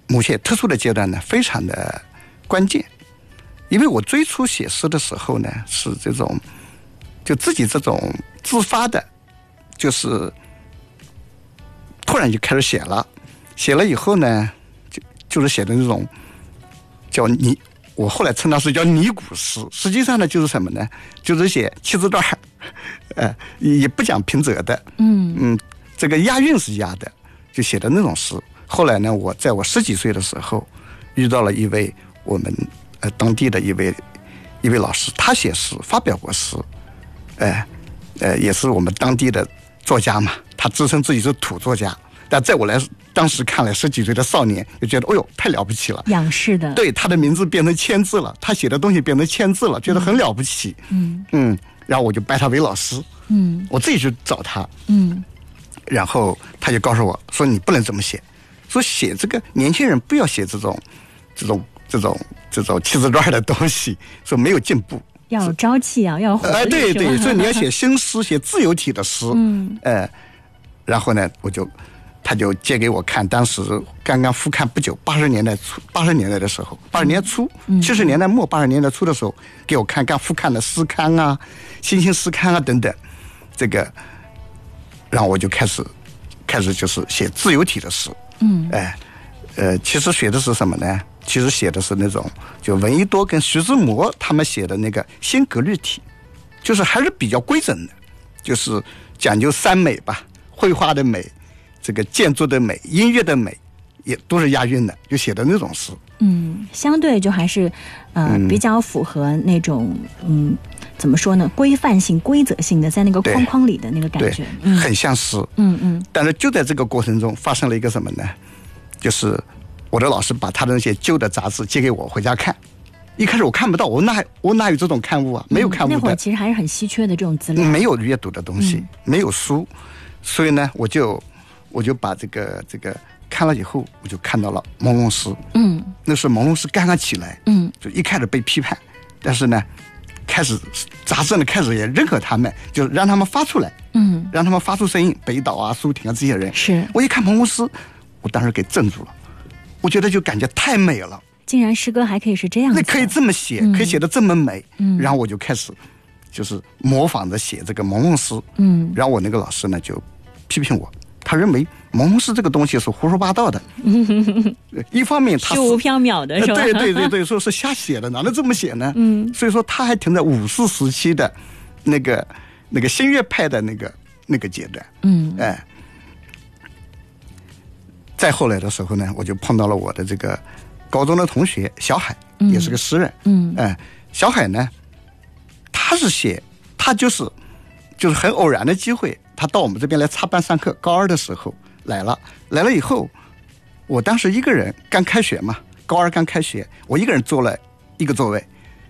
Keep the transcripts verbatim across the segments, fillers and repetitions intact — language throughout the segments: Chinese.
某些特殊的阶段呢，非常的关键。因为我最初写诗的时候呢，是这种就自己这种自发的，就是突然就开始写了，写了以后呢，就就是写的那种叫泥，我后来称它是叫泥古诗。实际上呢，就是什么呢？就是写七字段，呃，也不讲平仄的，嗯嗯，这个押韵是押的，就写的那种诗。后来呢，我在我十几岁的时候，遇到了一位我们呃当地的一位一位老师，他写诗发表过诗，呃呃，也是我们当地的作家嘛，他自称自己是土作家，但在我来当时看来，十几岁的少年就觉得，哎呦，太了不起了， 仰视的， 对，他的名字变成签字了，他写的东西变成签字了，觉得很了不起，嗯嗯，然后我就拜他为老师，嗯，我自己去找他，嗯，然后他就告诉我说，你不能这么写，说写这个年轻人不要写这种这种这种这种七字段的东西，说没有进步。 要有朝气啊，要有活力。 哎，对对，所以你要写新诗，写自由体的诗。嗯，呃，然后呢，我就他就借给我看，当时刚刚复刊不久，八十年代初，八十年代的时候，八十年代初，七十年代末，八十年代初的时候，给我看刚复刊的诗刊啊，新兴诗刊啊等等，这个，然后我就开始开始就是写自由体的诗。嗯，哎，呃，其实写的是什么呢？其实写的是那种就闻一多跟徐志摩他们写的那个新格律体，就是还是比较规整的，就是讲究三美吧，绘画的美，这个建筑的美，音乐的美，也都是押韵的，就写的那种诗。 嗯，相对就还是呃、嗯、比较符合那种嗯怎么说呢，规范性、规则性的，在那个框框里的那个感觉， 嗯、很像诗。嗯嗯。但是就在这个过程中发生了一个什么呢？就是我的老师把他的那些旧的杂志借给我回家看，一开始我看不到，我哪我哪有这种刊物啊？没有刊物的、嗯。 那会儿其实还是很稀缺的这种资料， 没有阅读的东西，嗯、没有书，所以呢，我就我就把这个这个看了以后，我就看到了朦胧诗。嗯，那是朦胧诗刚刚起来，嗯，就一开始被批判，但是呢，开始杂志呢开始也认可他们，就让他们发出来，嗯，让他们发出声音，北岛啊、苏婷啊这些人， 是我一看朦胧诗。我当时给镇住了，我觉得就感觉太美了， 竟然诗歌还可以是这样子， 那可以这么写、嗯、可以写得这么美、嗯、然后我就开始就是模仿着写这个朦胧诗，嗯，然后我那个老师呢就批评我，他认为朦胧诗这个东西是胡说八道的，嗯、一方面他虚无缥缈的是吧？ 对对对对，说是瞎写的，哪能这么写呢？嗯，所以说他还停在五四时期的那个那个新月派的那个那个阶段，嗯，哎。再后来的时候呢，我就碰到了我的这个高中的同学小海，嗯、也是个诗人。嗯，哎、呃，小海呢，他是写，他就是就是很偶然的机会，他到我们这边来插班上课。高二的时候来了，来了以后，我当时一个人刚开学嘛，高二刚开学，我一个人坐了一个座位，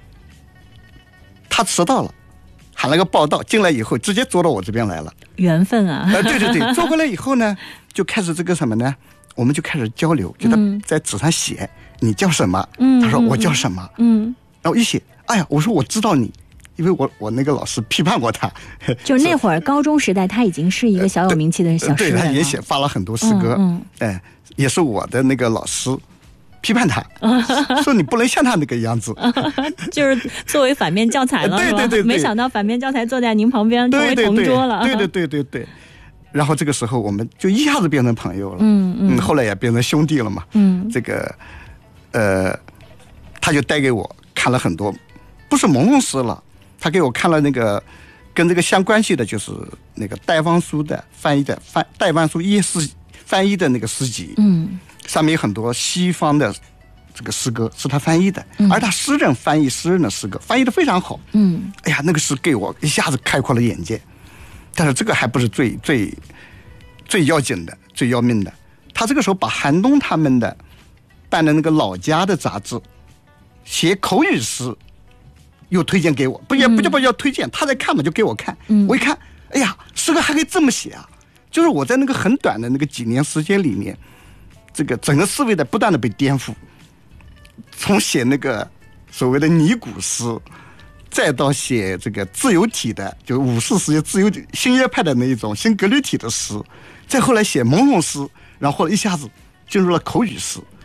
他迟到了。喊了个报道，进来以后直接坐到我这边来了， 缘分啊！ 呃，对对对，坐过来以后呢，就开始这个什么呢？我们就开始交流，就他在纸上写、嗯、你叫什么？嗯，他说我叫什么？嗯，然后一写，哎呀，我说我知道你，因为我我那个老师批判过他， 就那会儿高中时代，他已经是一个小有名气的小诗人了， 对，他也写发了很多诗歌，嗯，嗯哎，也是我的那个老师。批判他，说你不能像他那个样子， 就是作为反面教材了， 对对 对, 对, 对， 没想到反面教材坐在您旁边成为同桌了， 对对对对 对, 对。然后这个时候我们就一下子变成朋友了，嗯嗯，后来也变成兄弟了嘛，嗯，这个，呃，他就带给我看了很多，不是朦胧诗了，他给我看了那个跟这个相关系的，就是那个戴望舒的翻译的翻戴望舒一诗翻译的那个诗集，嗯。上面有很多西方的这个诗歌是他翻译的，嗯、而他诗人翻译诗人的诗歌翻译的非常好。嗯，哎呀，那个诗给我一下子开阔了眼界。但是这个还不是最最最要紧的、最要命的。他这个时候把韩东他们的办的那个老家的杂志写口语诗又推荐给我，不也不叫不叫推荐，他在看嘛，就给我看。嗯，我一看，哎呀，诗歌还可以这么写啊！就是我在那个很短的那个几年时间里面。这个整个思维在不断的被颠覆，从写那个所谓的泥古诗，再到写这个自由体的，就五四时期自由新约派的那一种新格律体的诗，再后来写朦胧诗，然后后来一下子进入了口语诗。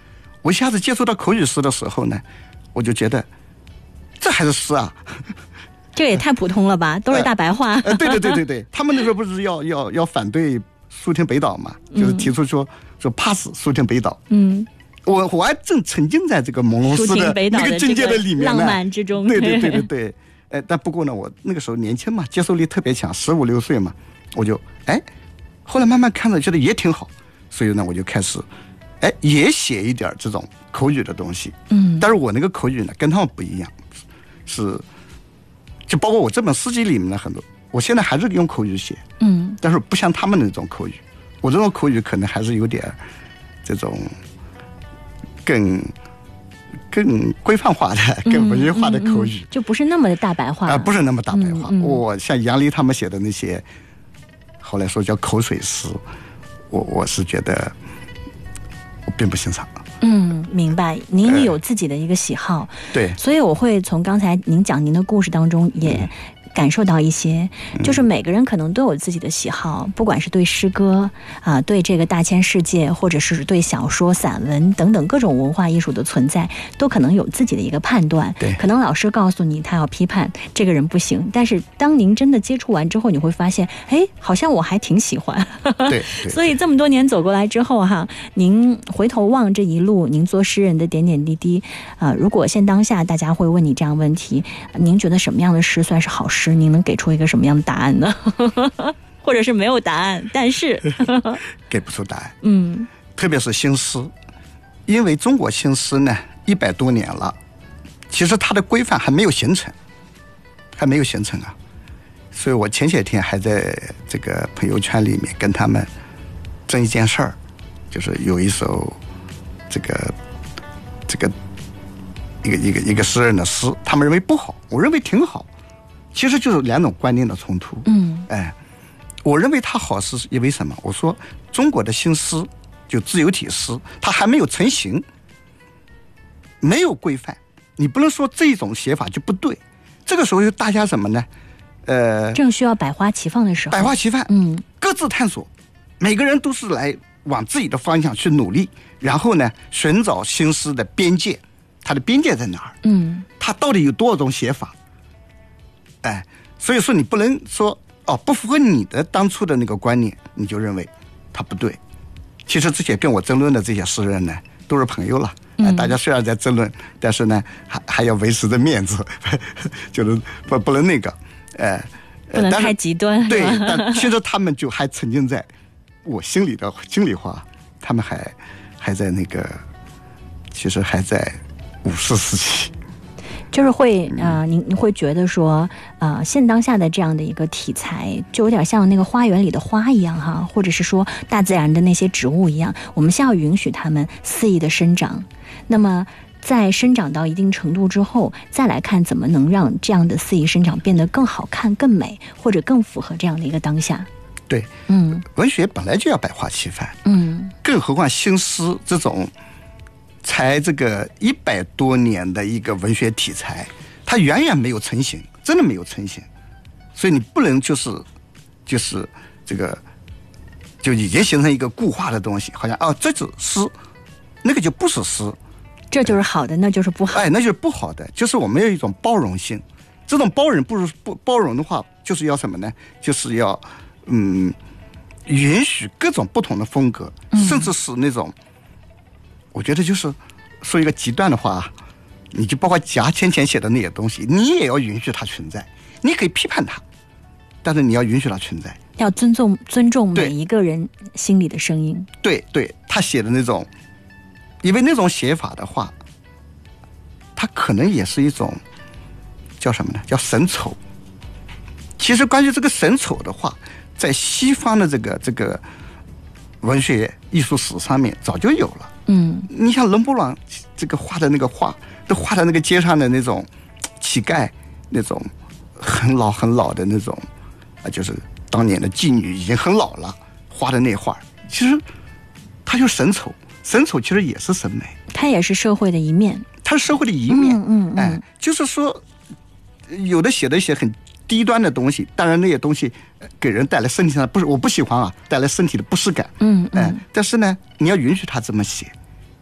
我一下子接触到口语诗的时候呢，我就觉得这还是诗啊。 这也太普通了吧，都是大白话。 呃、对对对对对，他们那时候不是要要要反对苏听北岛嘛，就是提出说、嗯、说 pass 苏听北岛。嗯，我我还正沉浸在这个朦胧诗的那个境界的里面呢， 浪漫之中。 对对对对对，哎，但不过呢，我那个时候年轻嘛，接受力特别强，十五六岁嘛，我就哎，后来慢慢看着觉得也挺好，所以呢，我就开始哎也写一点这种口语的东西。嗯，但是我那个口语呢跟他们不一样，是。就包括我这本诗集里面的很多，我现在还是用口语写，嗯，但是不像他们那种口语，我这种口语可能还是有点这种更更规范化的、更文学化的口语， 嗯嗯嗯、就不是那么的大白话啊、 呃，不是那么大白话。 嗯嗯、 我像杨黎他们写的那些，后来说叫口水诗，我我是觉得我并不欣赏。 嗯，明白。您也有自己的一个喜好， 呃、对， 所以我会从刚才您讲您的故事当中也感受到一些，嗯、就是每个人可能都有自己的喜好，不管是对诗歌啊、呃，对这个大千世界，或者是对小说、散文等等各种文化艺术的存在，都可能有自己的一个判断。 对， 可能老师告诉你他要批判这个人不行，但是当您真的接触完之后，你会发现，哎，好像我还挺喜欢。 对，对所以这么多年走过来之后哈，您回头望这一路，您做诗人的点点滴滴啊、呃，如果现当下大家会问你这样问题，您觉得什么样的诗算是好诗？您能给出一个什么样的答案呢？或者是没有答案，但是给不出答案。 嗯， 特别是新诗，因为中国新诗呢一百多年了，其实它的规范还没有形成，还没有形成啊。所以我前些天还在这个朋友圈里面跟他们争一件事儿，就是有一首这个这个一个一个一个诗人的诗，他们认为不好，我认为挺好。其实就是两种观念的冲突。嗯，哎，我认为它好是因为什么？我说中国的新诗就自由体诗，它还没有成型，没有规范，你不能说这种写法就不对。这个时候就大家什么呢？呃， 正需要百花齐放的时候， 百花齐放，嗯，各自探索，每个人都是来往自己的方向去努力，然后呢，寻找新诗的边界，它的边界在哪儿？嗯，它到底有多少种写法？哎，所以说你不能说哦，不符合你的当初的那个观念，你就认为它不对。其实这些跟我争论的这些诗人呢，都是朋友了。哎、嗯，大家虽然在争论，但是呢，还还要维持着面子，就是不不能那个，哎、 呃，不能太极端。 对，但其实他们就还沉浸在我心里的心里话，他们还还在那个，其实还在五四时期。 就是会啊、呃，您您会觉得说，呃，现当下的这样的一个题材，就有点像那个花园里的花一样哈，或者是说大自然的那些植物一样，我们先要允许它们肆意的生长，那么在生长到一定程度之后，再来看怎么能让这样的肆意生长变得更好看、更美，或者更符合这样的一个当下。 对，嗯，文学本来就要百花齐放，嗯，更何况新诗这种。才这个一百多年的一个文学题材，它远远没有成型，真的没有成型，所以你不能就是就是这个就已经形成一个固化的东西，好像哦这是诗，那个就不是诗， 这就是好的，那就是不好， 哎，那就是不好的，就是我们有一种包容性，这种包容不如不包容的话，就是要什么呢？就是要嗯允许各种不同的风格，嗯、甚至是那种。我觉得就是说一个极端的话，你就包括贾浅浅写的那些东西，你也要允许它存在。你可以批判它，但是你要允许它存在， 要尊重尊重每一个人心里的声音。 对对，他写的那种，因为那种写法的话，它可能也是一种叫什么呢？叫神丑。其实关于这个神丑的话，在西方的这个这个文学艺术史上面早就有了。嗯，你像伦勃朗这个画的那个画，都画的那个街上的那种乞丐，那种很老很老的那种啊，就是当年的妓女已经很老了画的那画，其实它就神丑，神丑其实也是审美， 它也是社会的一面， 它是社会的一面。嗯 嗯, 嗯，哎，就是说有的写的一些很低端的东西，当然那些东西给人带来身体上不是我不喜欢啊，带来身体的不适感。嗯, 嗯，哎，但是呢，你要允许他这么写。